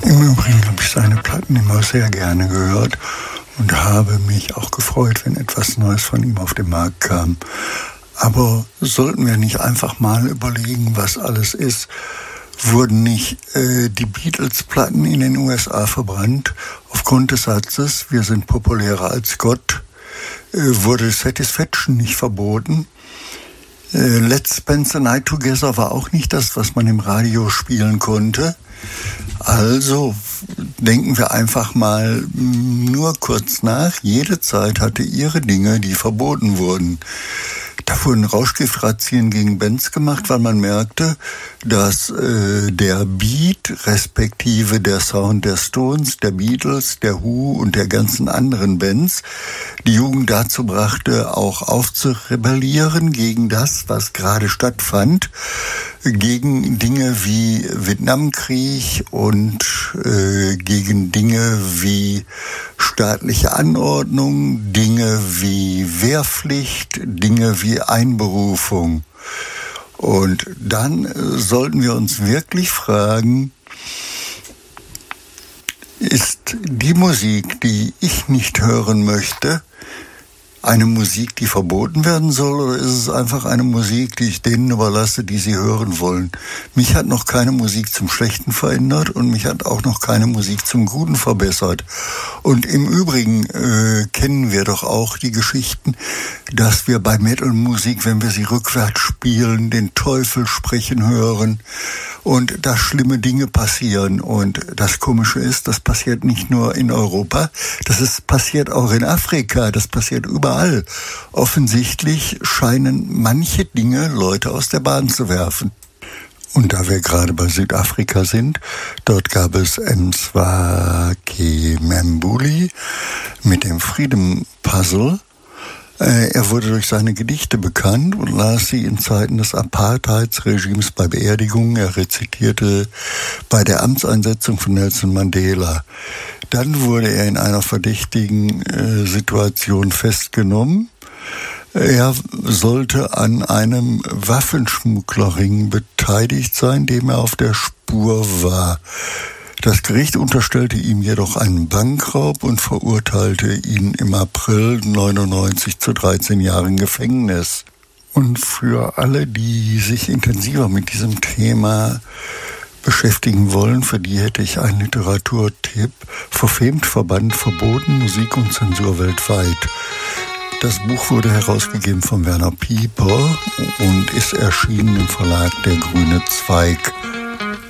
Im Übrigen habe ich seine Platten immer sehr gerne gehört und habe mich auch gefreut, wenn etwas Neues von ihm auf den Markt kam. Aber sollten wir nicht einfach mal überlegen, was alles ist? Wurden nicht die Beatles-Platten in den USA verbrannt aufgrund des Satzes, wir sind populärer als Gott? Wurde Satisfaction nicht verboten? Let's Spend the Night Together war auch nicht das, was man im Radio spielen konnte. Also denken wir einfach mal nur kurz nach. Jede Zeit hatte ihre Dinge, die verboten wurden. Da wurden Rauschgiftrazzien gegen Bands gemacht, weil man merkte, dass der Beat respektive der Sound der Stones, der Beatles, der Who und der ganzen anderen Bands die Jugend dazu brachte, auch aufzurebellieren gegen das, was gerade stattfand, gegen Dinge wie Vietnamkrieg und gegen Dinge wie staatliche Anordnung, Dinge wie Wehrpflicht, Dinge wie Einberufung. Und dann sollten wir uns wirklich fragen, ist die Musik, die ich nicht hören möchte, eine Musik, die verboten werden soll, oder ist es einfach eine Musik, die ich denen überlasse, die sie hören wollen? Mich hat noch keine Musik zum Schlechten verändert und mich hat auch noch keine Musik zum Guten verbessert. Und im Übrigen kennen wir doch auch die Geschichten, dass wir bei Metal-Musik, wenn wir sie rückwärts spielen, den Teufel sprechen hören und da schlimme Dinge passieren. Und das Komische ist, das passiert nicht nur in Europa, passiert auch in Afrika, das passiert überall. Offensichtlich scheinen manche Dinge Leute aus der Bahn zu werfen. Und da wir gerade bei Südafrika sind, dort gab es Mzwaki Mbuli mit dem Freedom Puzzle. Er wurde durch seine Gedichte bekannt und las sie in Zeiten des Apartheidsregimes bei Beerdigungen. Er rezitierte bei der Amtseinsetzung von Nelson Mandela. Dann wurde er in einer verdächtigen Situation festgenommen. Er sollte an einem Waffenschmugglerring beteiligt sein, dem er auf der Spur war. Das Gericht unterstellte ihm jedoch einen Bankraub und verurteilte ihn im April 1999 zu 13 Jahren Gefängnis. Und für alle, die sich intensiver mit diesem Thema beschäftigen wollen, für die hätte ich einen Literaturtipp. Verfemt, verbannt, verboten, Musik und Zensur weltweit. Das Buch wurde herausgegeben von Werner Pieper und ist erschienen im Verlag Der Grüne Zweig.